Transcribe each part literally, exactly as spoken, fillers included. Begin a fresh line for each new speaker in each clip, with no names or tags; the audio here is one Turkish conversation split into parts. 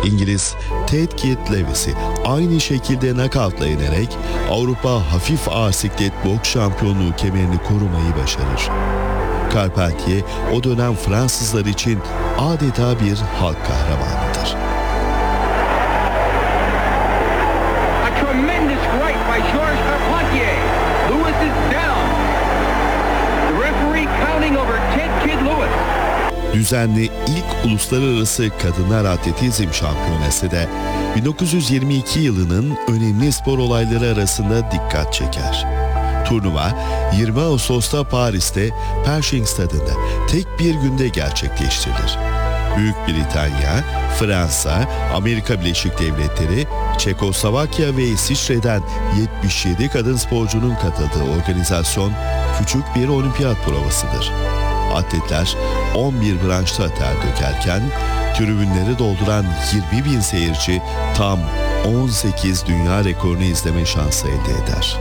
İngiliz Ted Kit Lewis'i aynı şekilde knockoutla yenerek Avrupa Hafif Ağır Siklet Boks Şampiyonluğu kemerini korumayı başarır. Carpentier o dönem Fransızlar için adeta bir halk kahramanıdır.
A tremendous right by Georges Carpentier. Lewis is down. The referee counting over Ted Kid Lewis.
Düzenli ilk uluslararası kadınlar atletizm şampiyonası da bin dokuz yüz yirmi iki yılının önemli spor olayları arasında dikkat çeker. Turnuva yirmi Ağustos'ta Paris'te Pershing Stadı'nda tek bir günde gerçekleştirilir. Büyük Britanya, Fransa, Amerika Birleşik Devletleri, Çekoslovakya ve İsviçre'den yetmiş yedi kadın sporcunun katıldığı organizasyon küçük bir olimpiyat provasıdır. Atletler on bir branşta ter dökerken tribünleri dolduran yirmi bin seyirci tam on sekiz dünya rekorunu izleme şansı elde eder.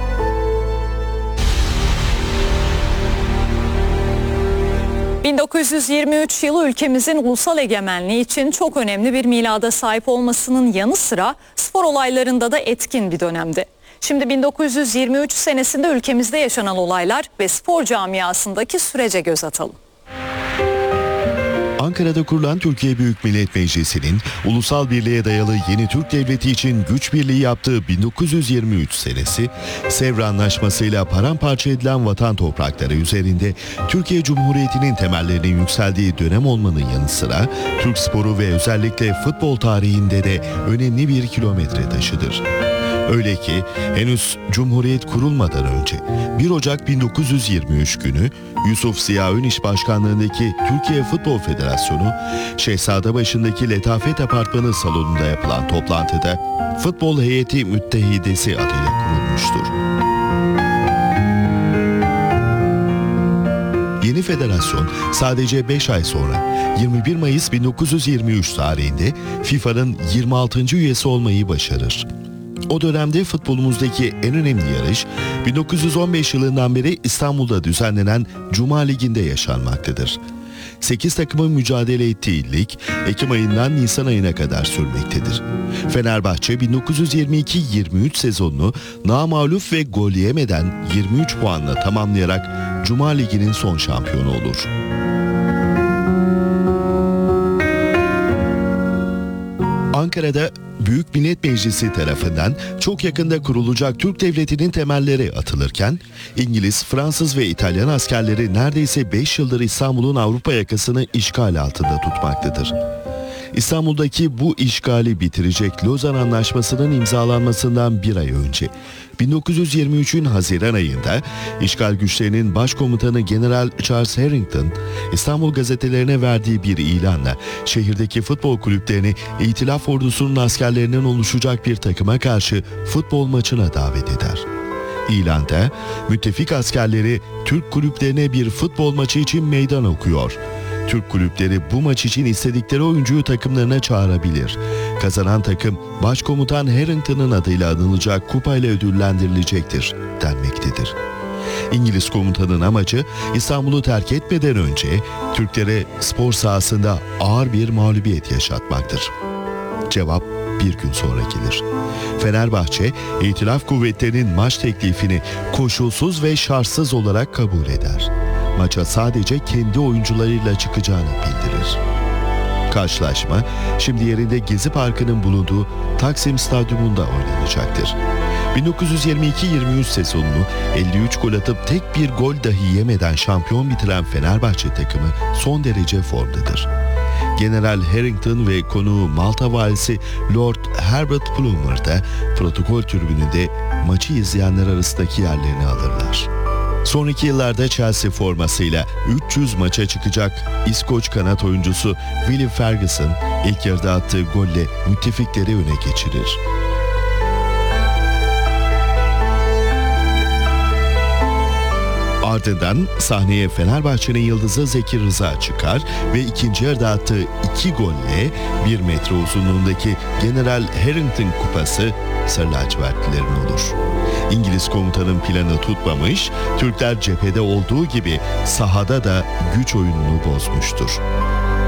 bin dokuz yüz yirmi üç yılı ülkemizin ulusal egemenliği için çok önemli bir milada sahip olmasının yanı sıra spor olaylarında da etkin bir dönemdi. Şimdi bin dokuz yüz yirmi üç senesinde ülkemizde yaşanan olaylar ve spor camiasındaki sürece göz atalım.
Ankara'da kurulan Türkiye Büyük Millet Meclisi'nin ulusal birliğe dayalı yeni Türk Devleti için güç birliği yaptığı bin dokuz yüz yirmi üç senesi, Sevr Anlaşması'yla paramparça edilen vatan toprakları üzerinde Türkiye Cumhuriyeti'nin temellerinin yükseldiği dönem olmanın yanı sıra Türk sporu ve özellikle futbol tarihinde de önemli bir kilometre taşıdır. Öyle ki henüz Cumhuriyet kurulmadan önce bir Ocak bin dokuz yüz yirmi üç günü Yusuf Ziya Öniş başkanlığındaki Türkiye Futbol Federasyonu, Şehzadebaşı'ndaki Letafet Apartmanı salonunda yapılan toplantıda Futbol Heyeti Müttehidesi adıyla kurulmuştur. Yeni federasyon sadece beş ay sonra yirmi bir Mayıs bin dokuz yüz yirmi üç tarihinde FIFA'nın yirmi altıncı üyesi olmayı başarır. O dönemde futbolumuzdaki en önemli yarış bin dokuz yüz on beş yılından beri İstanbul'da düzenlenen Cuma Ligi'nde yaşanmaktadır. sekiz takımın mücadele ettiği lig Ekim ayından Nisan ayına kadar sürmektedir. Fenerbahçe bin dokuz yüz yirmi iki yirmi üç sezonunu namağlup ve gol yemeden yirmi üç puanla tamamlayarak Cuma Ligi'nin son şampiyonu olur. Ankara'da Büyük Millet Meclisi tarafından çok yakında kurulacak Türk Devleti'nin temelleri atılırken, İngiliz, Fransız ve İtalyan askerleri neredeyse beş yıldır İstanbul'un Avrupa yakasını işgal altında tutmaktadır. İstanbul'daki bu işgali bitirecek Lozan Anlaşması'nın imzalanmasından bir ay önce, bin dokuz yüz yirmi üçün Haziran ayında işgal güçlerinin başkomutanı General Charles Harrington, İstanbul gazetelerine verdiği bir ilanla şehirdeki futbol kulüplerini İtilaf ordusunun askerlerinden oluşacak bir takıma karşı futbol maçına davet eder. İlanda müttefik askerleri Türk kulüplerine bir futbol maçı için meydan okuyor. Türk kulüpleri bu maç için istedikleri oyuncuyu takımlarına çağırabilir. Kazanan takım Başkomutan Harrington'ın adıyla anılacak kupayla ödüllendirilecektir denmektedir. İngiliz komutanın amacı İstanbul'u terk etmeden önce Türklere spor sahasında ağır bir mağlubiyet yaşatmaktır. Cevap bir gün sonra gelir. Fenerbahçe, İtilaf kuvvetlerinin maç teklifini koşulsuz ve şartsız olarak kabul eder. Maça sadece kendi oyuncularıyla çıkacağını bildirir. Karşılaşma şimdi yerinde Gezi Parkı'nın bulunduğu Taksim Stadyumunda oynanacaktır. bin dokuz yüz yirmi iki yirmi üç sezonunu elli üç gol atıp tek bir gol dahi yemeden şampiyon bitiren Fenerbahçe takımı son derece formdadır. General Harrington ve konuğu Malta valisi Lord Herbert Plumer da protokol tribününde maçı izleyenler arasındaki yerlerini alırlar. Sonraki yıllarda Chelsea formasıyla üç yüz maça çıkacak İskoç kanat oyuncusu Willie Ferguson ilk yarıda attığı golle müttefikleri öne geçirir. Ardından sahneye Fenerbahçe'nin yıldızı Zeki Rıza çıkar ve ikinci yarıda attığı iki golle bir metre uzunluğundaki General Harrington kupası Sarı lacivertlilerin olur. İngiliz komutanın planı tutmamış, Türkler cephede olduğu gibi sahada da güç oyununu bozmuştur.